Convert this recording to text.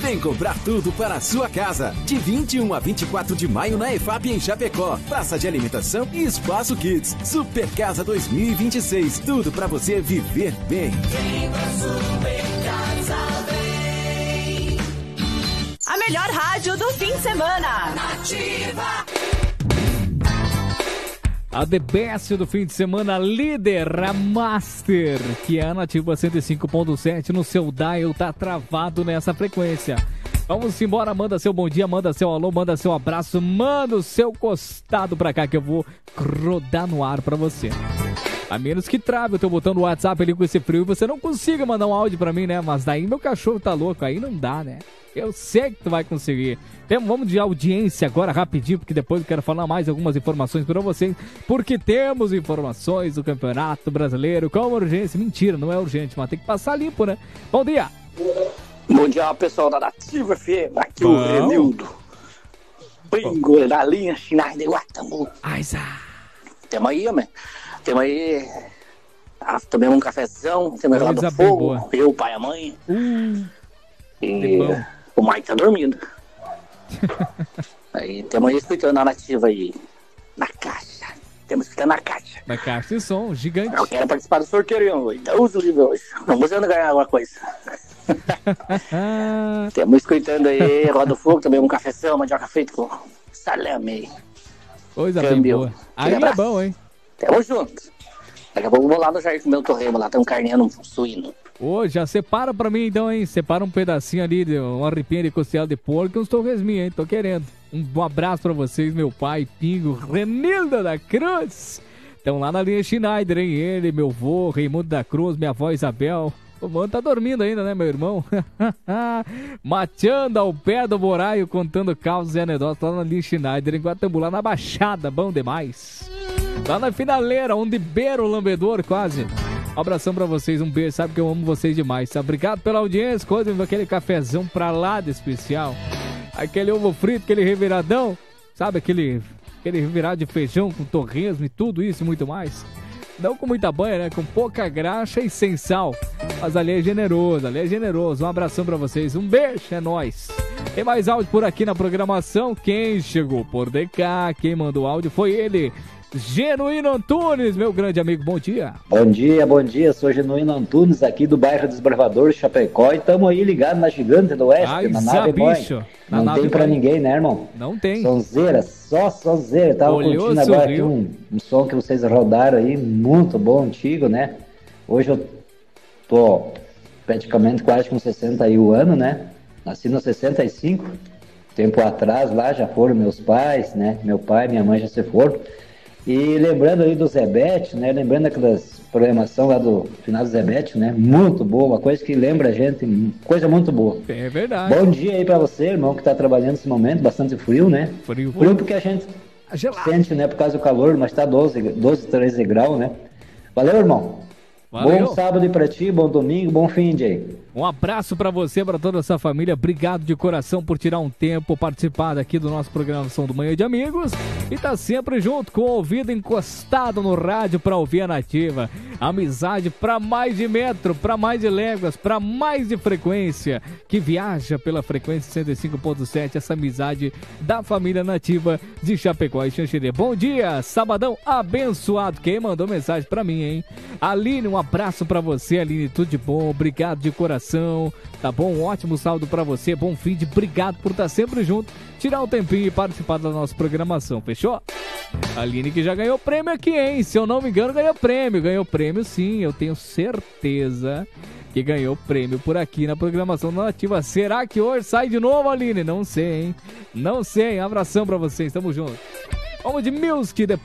Vem comprar tudo para a sua casa. De 21 a 24 de maio na EFAP em Chapecó. Praça de alimentação e espaço Kids. Super Casa 2026. Tudo para você viver bem. Vem pra Super Casa, vem. A melhor rádio do fim de semana. Nativa. A The Best do fim de semana, líder, a Master, que é a Nativa 105.7 no seu dial, tá travado nessa frequência. Vamos embora, manda seu bom dia, manda seu alô, manda seu abraço, manda o seu costado pra cá que eu vou rodar no ar pra você. A menos que trave o teu botão do WhatsApp ali com esse frio e você não consiga mandar um áudio pra mim, né? Mas daí meu cachorro tá louco, aí não dá, né? Eu sei que tu vai conseguir. Vamos de audiência agora rapidinho, porque depois eu quero falar mais algumas informações para vocês, porque temos informações do Campeonato Brasileiro com urgência. Mentira, não é urgente, mas tem que passar limpo, né? Bom dia! Bom dia, pessoal da Nativa FM. Aqui o Renildo. Pingo da linha Schneider de Guatambu. Temos aí, homem. Temos aí. Também um cafezão. Temos lá do fogo. Boa. Eu, o pai e a mãe. E o Mike tá dormindo. Aí temos aí escutando a Nativa aí. Na caixa. Temos escutando na caixa. Na caixa de som, gigante. Eu quero participar do sorteio hoje. Deus o livre hoje. Não buscando ganhar alguma coisa. Temos escutando aí Roda do Fogo, também um cafeção, mandioca feito com salame. Coisa bem boa. Aí é bom, hein? Tamo junto. Daqui a pouco eu vou lá no Jardim comer um torresmo, lá tem um carninho no suíno. Ô, já separa pra mim então, hein? Separa um pedacinho ali, uma ripinha de costela de porco e uns torresminhos, hein? Tô querendo. Um abraço pra vocês, meu pai, Pingo, Renildo da Cruz. Estão lá na linha Schneider, hein? Ele, meu vô, Raimundo da Cruz, minha avó Isabel. O mano tá dormindo ainda, né, meu irmão? Mateando ao pé do Boraio, contando causas e anedotas lá na linha Schneider, em Guatambu, lá na Baixada, bom demais. Lá na finaleira, onde beira o lambedor, quase. Um abração pra vocês, um beijo, sabe que eu amo vocês demais, tá? Obrigado pela audiência, aquele cafezão pra lá de especial. Aquele ovo frito, aquele reviradão, sabe? Aquele revirado de feijão com torresmo e tudo isso e muito mais. Não com muita banha, né? Com pouca graxa e sem sal. Mas ali é generoso, Um abração pra vocês, um beijo, é nóis. Tem mais áudio por aqui na programação. Quem chegou por DK, quem mandou áudio foi ele, Genuíno Antunes, meu grande amigo, bom dia. Bom dia, sou Genuíno Antunes, aqui do bairro Desbravador, Chapecó, e estamos aí ligados na Gigante do Oeste, na nave bicho. Não tem pra ninguém, né, irmão? Não tem. Sonzeira, só sonzeira. Tava curtindo agora aqui um som que vocês rodaram aí, muito bom, antigo, né? Hoje eu tô praticamente quase com 61 anos, né? Nasci no 65, tempo atrás lá já foram meus pais, né? Meu pai e minha mãe já se foram. E lembrando aí do Zebete, né? Lembrando daquelas programação lá do final do Zebete, né? Muito boa, uma coisa que lembra a gente, coisa muito boa. É verdade. Bom dia aí pra você, irmão, que tá trabalhando nesse momento, bastante frio, né? Frio porque a gente sente, né? Por causa do calor, mas tá 12, 13 graus, né? Valeu, irmão. Valeu. Bom sábado aí pra ti, bom domingo, bom fim de aí. Um abraço pra você, pra toda essa família. Obrigado de coração por tirar um tempo, participar aqui do nosso programação do Manhã de Amigos. E tá sempre junto, com o ouvido encostado no rádio pra ouvir a Nativa. Amizade pra mais de metro, pra mais de léguas, pra mais de frequência. Que viaja pela frequência 105.7, essa amizade da família Nativa de Chapecó e Xanxerê. Bom dia, sabadão abençoado. Quem mandou mensagem pra mim, hein? Aline, um abraço pra você, Aline, tudo de bom. Obrigado de coração. Tá bom? Um ótimo sábado pra você, bom fim de, obrigado por estar sempre junto, tirar um tempinho e participar da nossa programação, fechou? Aline que já ganhou prêmio aqui, hein? Se eu não me engano, ganhou prêmio sim, eu tenho certeza que ganhou prêmio por aqui na programação da Nativa. Será que hoje sai de novo, Aline? Não sei, hein? Não sei, hein? Abração pra vocês, tamo junto. Vamos de music depois.